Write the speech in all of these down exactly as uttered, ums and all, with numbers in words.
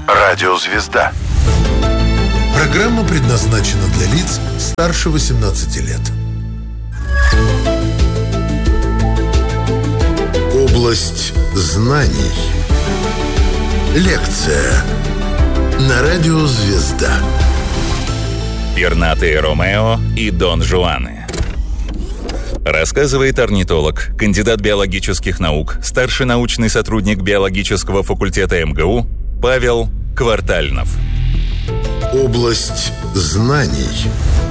Радиозвезда. Программа предназначена для лиц старше восемнадцати лет. Область знаний. Лекция на Радиозвезда. Пернатые Ромео и Дон Жуаны. Рассказывает орнитолог, кандидат биологических наук, старший научный сотрудник биологического факультета эм гэ у Павел Квартальнов. Область знаний.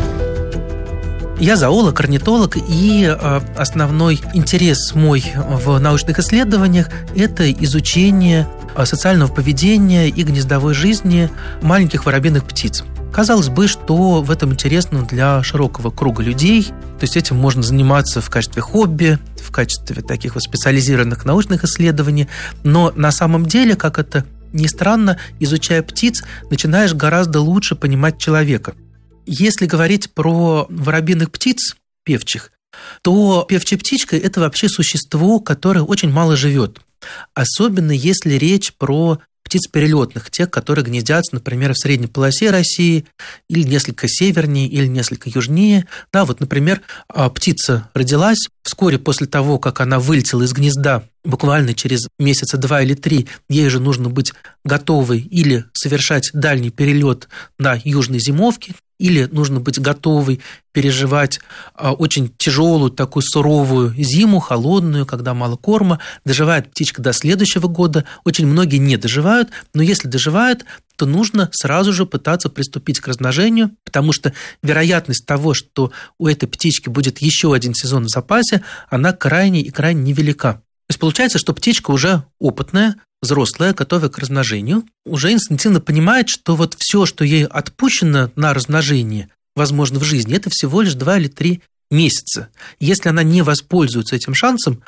Я зоолог, орнитолог, и э, основной интерес мой в научных исследованиях – это изучение социального поведения и гнездовой жизни маленьких воробьиных птиц. Казалось бы, что в этом интересно для широкого круга людей, то есть этим можно заниматься в качестве хобби, в качестве таких вот специализированных научных исследований, но на самом деле, как это ни странно, изучая птиц, начинаешь гораздо лучше понимать человека. Если говорить про воробьиных птиц, певчих, то певчая птичка – это вообще существо, которое очень мало живет. Особенно если речь про птиц перелетных, тех, которые гнездятся, например, в средней полосе России, или несколько севернее, или несколько южнее. Да, вот, например, птица родилась, вскоре после того, как она вылетела из гнезда, буквально через месяца два или три, ей же нужно быть готовой или совершать дальний перелет на южной зимовке, или нужно быть готовой переживать очень тяжелую, такую суровую зиму, холодную, когда мало корма. Доживает птичка до следующего года. Очень многие не доживают, но если доживают, то нужно сразу же пытаться приступить к размножению, потому что вероятность того, что у этой птички будет еще один сезон в запасе, она крайне и крайне невелика. То есть получается, что птичка уже опытная, взрослая, готовая к размножению, уже инстинктивно понимает, что вот все, что ей отпущено на размножение, возможно, в жизни, это всего лишь два или три месяца. Если она не воспользуется этим шансом,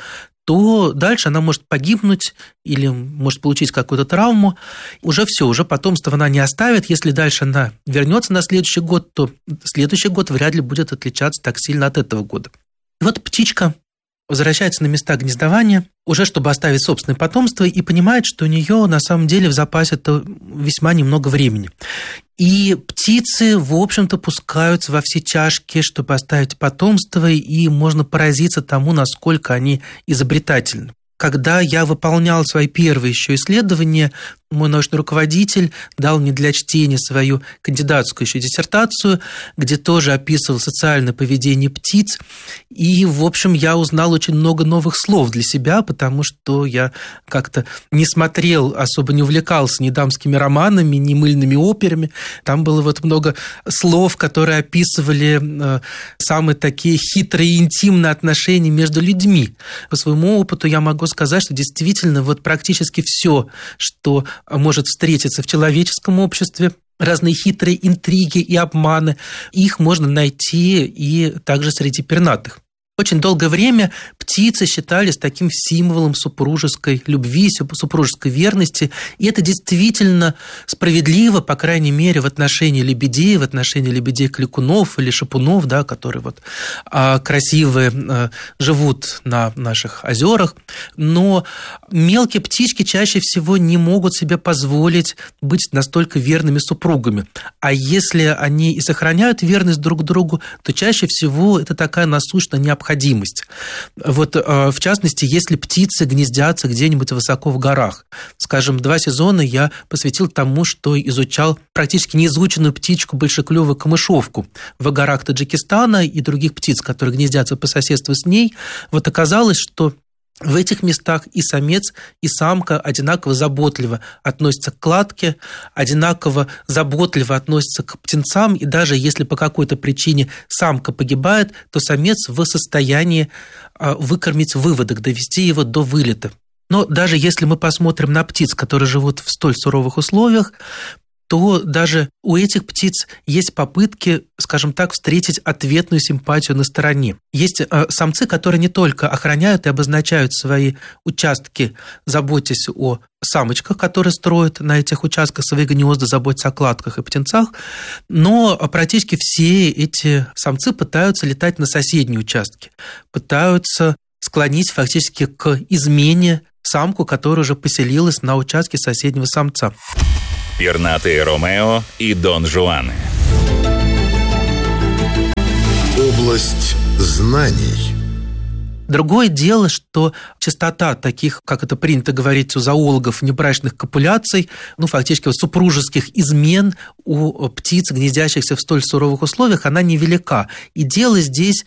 то дальше она может погибнуть или может получить какую-то травму. Уже все, уже потомство она не оставит. Если дальше она вернется на следующий год, то следующий год вряд ли будет отличаться так сильно от этого года. И вот птичка возвращается на места гнездования, уже чтобы оставить собственное потомство, и понимает, что у нее на самом деле в запасе-то весьма немного времени. И птицы, в общем-то, пускаются во все тяжкие, чтобы оставить потомство, и можно поразиться тому, насколько они изобретательны. Когда я выполнял свои первые еще исследования, мой научный руководитель дал мне для чтения свою кандидатскую еще диссертацию, где тоже описывал социальное поведение птиц. И, в общем, я узнал очень много новых слов для себя, потому что я как-то не смотрел, особо не увлекался ни дамскими романами, ни мыльными операми. Там было вот много слов, которые описывали самые такие хитрые и интимные отношения между людьми. По своему опыту я могу сказать, что действительно вот практически все, что может встретиться в человеческом обществе, разные хитрые интриги и обманы, их можно найти и также среди пернатых. Очень долгое время птицы считались таким символом супружеской любви, супружеской верности, и это действительно справедливо, по крайней мере, в отношении лебедей, в отношении лебедей-кликунов или шапунов, да, которые вот красивые живут на наших озерах. Но мелкие птички чаще всего не могут себе позволить быть настолько верными супругами. А если они и сохраняют верность друг другу, то чаще всего это такая насущная необходимость. Вот, в частности, если птицы гнездятся где-нибудь высоко в горах. Скажем, два сезона я посвятил тому, что изучал практически неизученную птичку большеклювую камышовку в горах Таджикистана и других птиц, которые гнездятся по соседству с ней. Вот оказалось, что в этих местах и самец, и самка одинаково заботливо относятся к кладке, одинаково заботливо относятся к птенцам, и даже если по какой-то причине самка погибает, то самец в состоянии выкормить выводок, довести его до вылета. Но даже если мы посмотрим на птиц, которые живут в столь суровых условиях, то даже у этих птиц есть попытки, скажем так, встретить ответную симпатию на стороне. Есть самцы, которые не только охраняют и обозначают свои участки, заботясь о самочках, которые строят на этих участках свои гнезда, заботятся о кладках и птенцах, но практически все эти самцы пытаются летать на соседние участки, пытаются склонить фактически к измене самку, которая уже поселилась на участке соседнего самца. пернатые Ромео и Дон Жуаны. Область знаний. Другое дело, что частота таких, как это принято говорить у зоологов, внебрачных копуляций, ну, фактически супружеских измен у птиц, гнездящихся в столь суровых условиях, она невелика. И дело здесь